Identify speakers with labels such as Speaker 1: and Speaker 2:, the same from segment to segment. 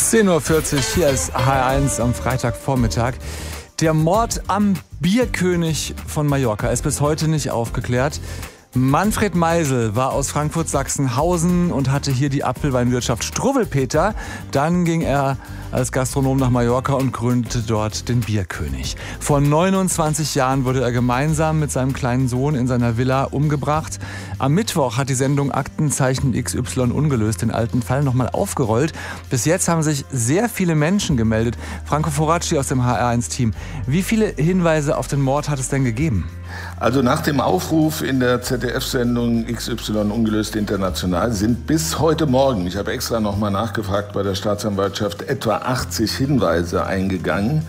Speaker 1: 10:40 Uhr, hier ist HR1 am Freitagvormittag. Der Mord am Bierkönig von Mallorca ist bis heute nicht aufgeklärt. Manfred Meisel war aus Frankfurt-Sachsenhausen und hatte hier die Apfelweinwirtschaft Struwwelpeter. Dann ging er als Gastronom nach Mallorca und gründete dort den Bierkönig. Vor 29 Jahren wurde er gemeinsam mit seinem kleinen Sohn in seiner Villa umgebracht. Am Mittwoch hat die Sendung Aktenzeichen XY ungelöst den alten Fall nochmal aufgerollt. Bis jetzt haben sich sehr viele Menschen gemeldet. Franco Foracci aus dem HR1-Team. Wie viele Hinweise auf den Mord hat es denn gegeben?
Speaker 2: Also nach dem Aufruf in der ZDF-Sendung XY ungelöst international sind bis heute Morgen, ich habe extra nochmal nachgefragt bei der Staatsanwaltschaft, etwa 80 Hinweise eingegangen.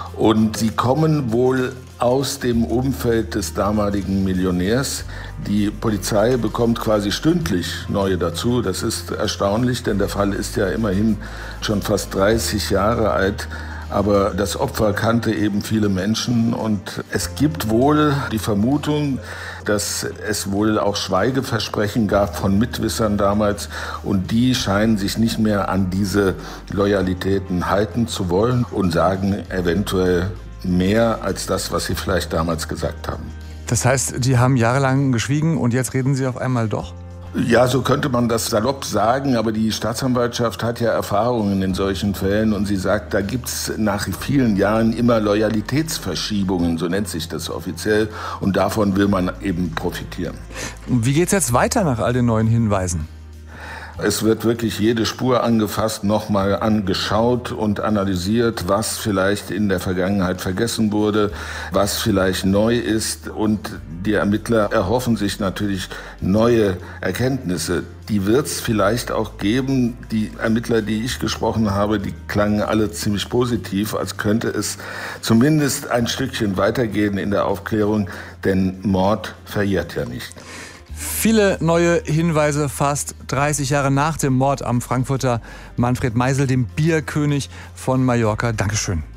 Speaker 2: Und sie kommen wohl aus dem Umfeld des damaligen Millionärs. Die Polizei bekommt quasi stündlich neue dazu. Das ist erstaunlich, denn der Fall ist ja immerhin schon fast 30 Jahre alt. Aber das Opfer kannte eben viele Menschen und es gibt wohl die Vermutung, dass es wohl auch Schweigeversprechen gab von Mitwissern damals und die scheinen sich nicht mehr an diese Loyalitäten halten zu wollen und sagen eventuell mehr als das, was sie vielleicht damals gesagt haben.
Speaker 1: Das heißt, die haben jahrelang geschwiegen und jetzt reden sie auf einmal doch?
Speaker 2: Ja, so könnte man das salopp sagen, aber die Staatsanwaltschaft hat ja Erfahrungen in solchen Fällen und sie sagt, da gibt's nach vielen Jahren immer Loyalitätsverschiebungen, so nennt sich das offiziell, und davon will man eben profitieren.
Speaker 1: Wie geht's jetzt weiter nach all den neuen Hinweisen?
Speaker 2: Es wird wirklich jede Spur angefasst, nochmal angeschaut und analysiert, was vielleicht in der Vergangenheit vergessen wurde, was vielleicht neu ist. Und die Ermittler erhoffen sich natürlich neue Erkenntnisse. Die wird es vielleicht auch geben. Die Ermittler, die ich gesprochen habe, die klangen alle ziemlich positiv, als könnte es zumindest ein Stückchen weitergehen in der Aufklärung, denn Mord verjährt ja nicht.
Speaker 1: Viele neue Hinweise fast 30 Jahre nach dem Mord am Frankfurter Manfred Meisel, dem Bierkönig von Mallorca. Dankeschön.